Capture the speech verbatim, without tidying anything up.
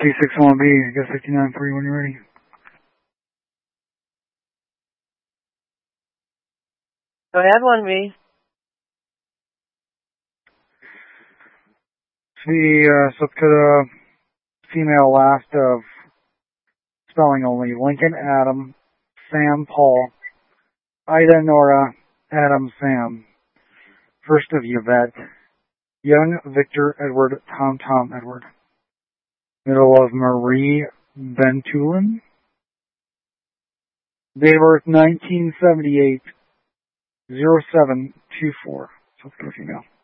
T six one B, I guess fifty-nine three when you're ready. Go ahead, one B. The uh, South Dakota female last of spelling only. Lincoln Adam, Sam Paul, Ida Nora, Adam Sam. First of Yvette, Young Victor Edward, Tom Tom Edward. Middle of Marie Bentulin. Date of birth nineteen seventy-eight, oh seven two four. South Dakota female.